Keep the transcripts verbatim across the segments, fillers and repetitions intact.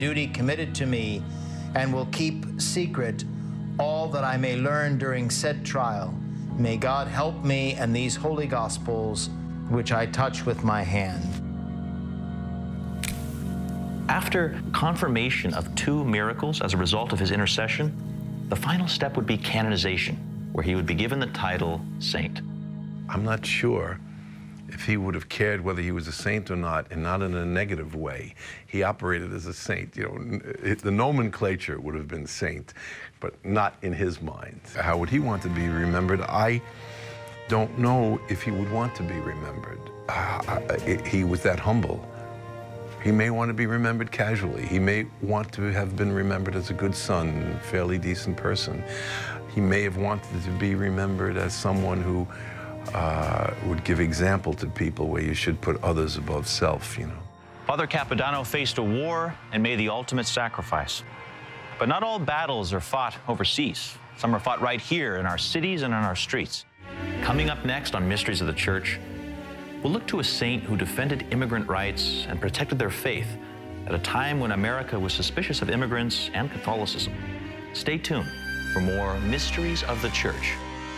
duty committed to me, and will keep secret all that I may learn during said trial. May God help me and these holy Gospels, which I touch with my hand. After confirmation of two miracles as a result of his intercession, the final step would be canonization, where he would be given the title saint. I'm not sure if he would have cared whether he was a saint or not, and not in a negative way. He operated as a saint. You know, the nomenclature would have been saint, but not in his mind. How would he want to be remembered? I don't know if he would want to be remembered. Uh, he was that humble. He may want to be remembered casually. He may want to have been remembered as a good son, fairly decent person. He may have wanted to be remembered as someone who uh, would give example to people, where you should put others above self, you know. Father Capodanno faced a war and made the ultimate sacrifice. But not all battles are fought overseas. Some are fought right here in our cities and in our streets. Coming up next on Mysteries of the Church, we'll look to a saint who defended immigrant rights and protected their faith at a time when America was suspicious of immigrants and Catholicism. Stay tuned for more Mysteries of the Church.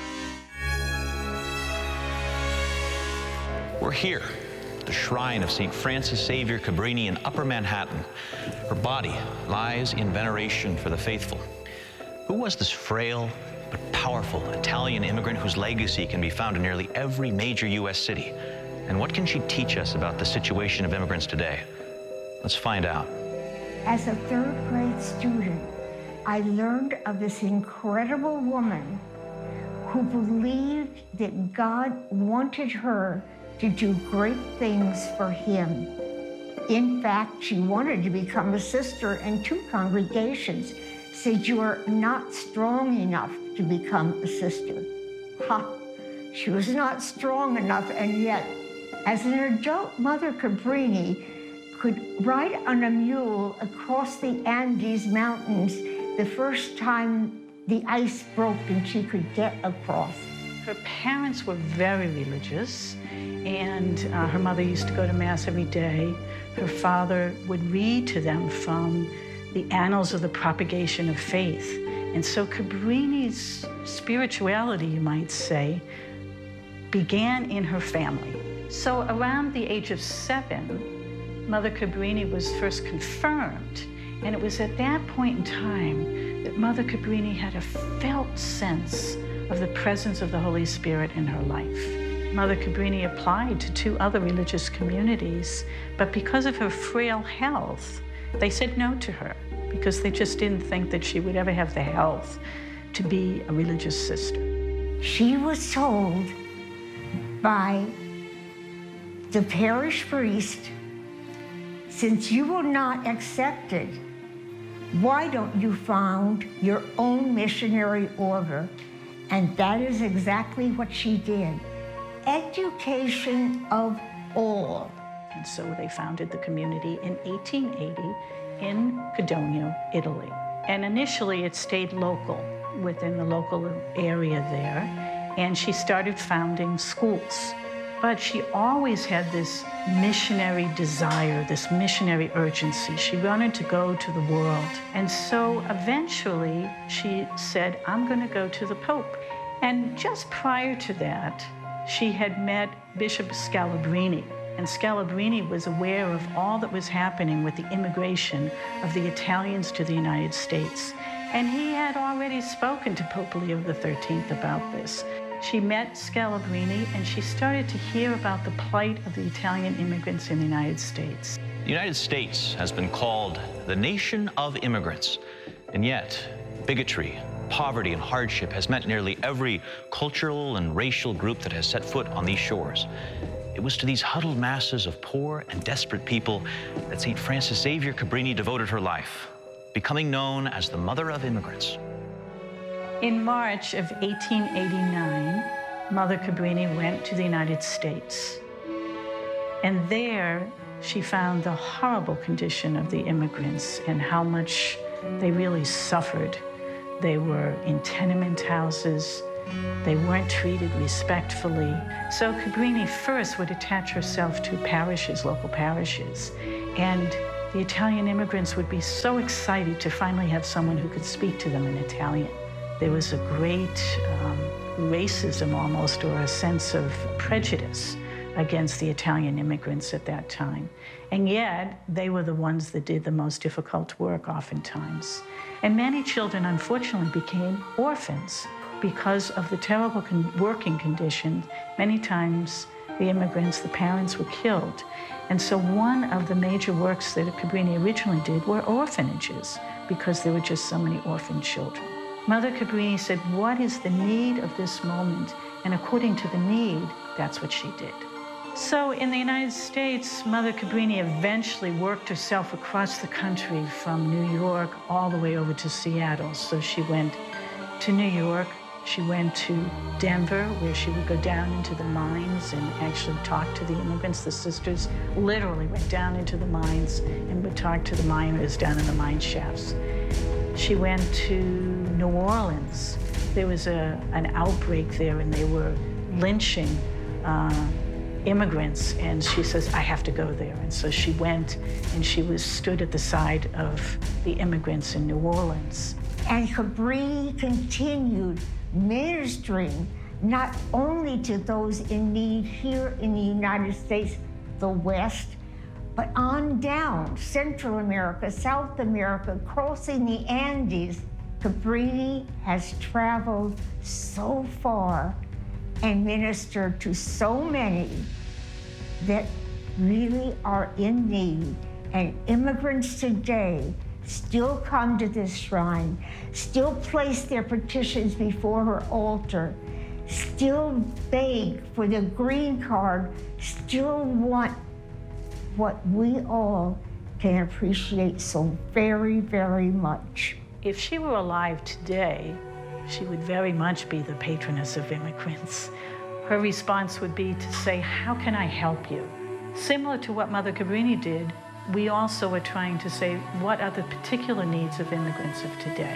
We're here at the shrine of Saint Francis Xavier Cabrini in Upper Manhattan. Her body lies in veneration for the faithful. Who was this frail but powerful Italian immigrant whose legacy can be found in nearly every major U S city? And what can she teach us about the situation of immigrants today? Let's find out. As a third grade student, I learned of this incredible woman who believed that God wanted her to do great things for him. In fact, she wanted to become a sister, and two congregations said, "You are not strong enough to become a sister." Ha! She was not strong enough, and yet, as an adult, Mother Cabrini could ride on a mule across the Andes Mountains the first time the ice broke and she could get across. Her parents were very religious, and uh, her mother used to go to Mass every day. Her father would read to them from the annals of the propagation of faith. And so Cabrini's spirituality, you might say, began in her family. So around the age of seven, Mother Cabrini was first confirmed, and it was at that point in time that Mother Cabrini had a felt sense of the presence of the Holy Spirit in her life. Mother Cabrini applied to two other religious communities, but because of her frail health, they said no to her, because they just didn't think that she would ever have the health to be a religious sister. She was told by the parish priest, "Since you will not accept it, why don't you found your own missionary order?" And that is exactly what she did. Education of all. And so they founded the community in eighteen eighty in Codogno, Italy. And initially it stayed local, within the local area there, and she started founding schools. But she always had this missionary desire, this missionary urgency. She wanted to go to the world. And so eventually she said, "I'm going to go to the Pope." And just prior to that, she had met Bishop Scalabrini. And Scalabrini was aware of all that was happening with the immigration of the Italians to the United States. And he had already spoken to Pope Leo the thirteenth about this. She met Scalabrini, and she started to hear about the plight of the Italian immigrants in the United States. The United States has been called the nation of immigrants, and yet bigotry, poverty, and hardship has met nearly every cultural and racial group that has set foot on these shores. It was to these huddled masses of poor and desperate people that Saint Francis Xavier Cabrini devoted her life, becoming known as the Mother of Immigrants. In March of eighteen eighty-nine, Mother Cabrini went to the United States. And there, she found the horrible condition of the immigrants and how much they really suffered. They were in tenement houses. They weren't treated respectfully. So Cabrini first would attach herself to parishes, local parishes, and the Italian immigrants would be so excited to finally have someone who could speak to them in Italian. There was a great um, racism almost, or a sense of prejudice against the Italian immigrants at that time. And yet, they were the ones that did the most difficult work oftentimes. And many children, unfortunately, became orphans because of the terrible con working conditions. Many times, the immigrants, the parents were killed. And so one of the major works that Cabrini originally did were orphanages, because there were just so many orphan children. Mother Cabrini said, what is the need of this moment? And according to the need, that's what she did. So in the United States, Mother Cabrini eventually worked herself across the country from New York all the way over to Seattle. So she went to New York, she went to Denver, where she would go down into the mines and actually talk to the immigrants. The sisters literally went down into the mines and would talk to the miners down in the mine shafts. She went to New Orleans. There was a, an outbreak there, and they were lynching uh, immigrants, and she says, I have to go there. And so she went, and she was stood at the side of the immigrants in New Orleans. And Cabrini continued ministering not only to those in need here in the United States, the West, but on down, Central America, South America, crossing the Andes. Cabrini has traveled so far and ministered to so many that really are in need. And immigrants today still come to this shrine, still place their petitions before her altar, still beg for the green card, still want what we all can appreciate so very, very much. If she were alive today, she would very much be the patroness of immigrants. Her response would be to say, how can I help you? Similar to what Mother Cabrini did, we also are trying to say, what are the particular needs of immigrants of today?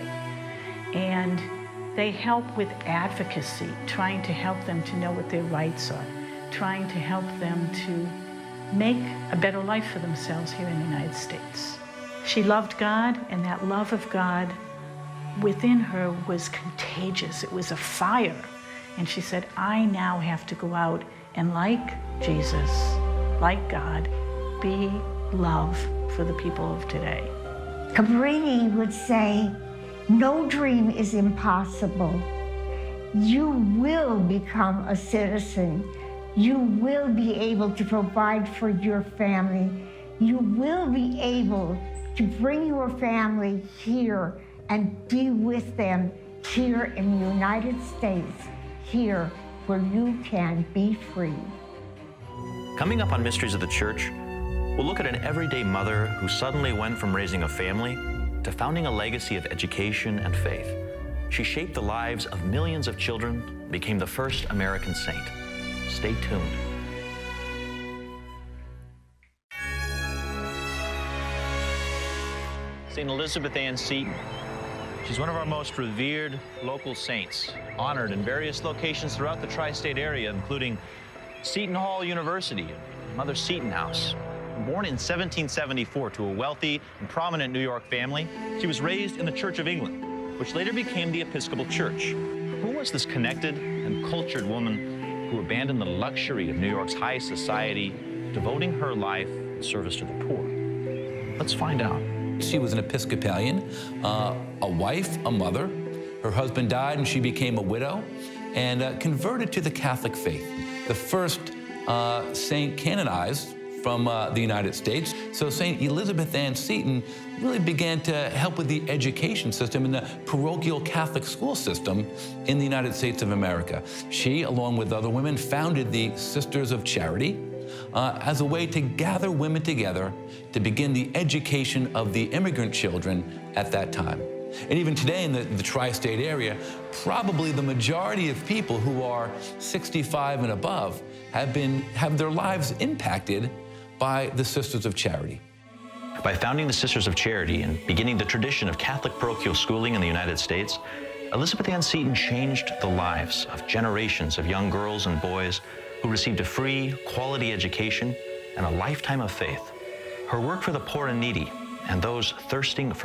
And they help with advocacy, trying to help them to know what their rights are, trying to help them to make a better life for themselves here in the United States. She loved God, and that love of God within her was contagious. It was a fire. And she said, I now have to go out and, like Jesus, like God, be love for the people of today. Cabrini would say, no dream is impossible. You will become a citizen. You will be able to provide for your family. You will be able to bring your family here and be with them here in the United States, here where you can be free. Coming up on Mysteries of the Church, we'll look at an everyday mother who suddenly went from raising a family to founding a legacy of education and faith. She shaped the lives of millions of children, became the first American saint. Stay tuned. Saint Elizabeth Ann Seton. She's one of our most revered local saints, honored in various locations throughout the tri-state area, including Seton Hall University and Mother Seton House. Born in seventeen seventy-four to a wealthy and prominent New York family, she was raised in the Church of England, which later became the Episcopal Church. Who was this connected and cultured woman who abandoned the luxury of New York's high society, devoting her life in service to the poor? Let's find out. She was an Episcopalian, uh, a wife, a mother. Her husband died and she became a widow and uh, converted to the Catholic faith. The first uh, saint canonized from uh, the United States. So Saint Elizabeth Ann Seton really began to help with the education system in the parochial Catholic school system in the United States of America. She, along with other women, founded the Sisters of Charity, Uh, as a way to gather women together to begin the education of the immigrant children at that time. And even today in the, the tri-state area, probably the majority of people who are sixty-five and above have, been, have their lives impacted by the Sisters of Charity. By founding the Sisters of Charity and beginning the tradition of Catholic parochial schooling in the United States, Elizabeth Ann Seton changed the lives of generations of young girls and boys who received a free, quality education and a lifetime of faith. Her work for the poor and needy and those thirsting for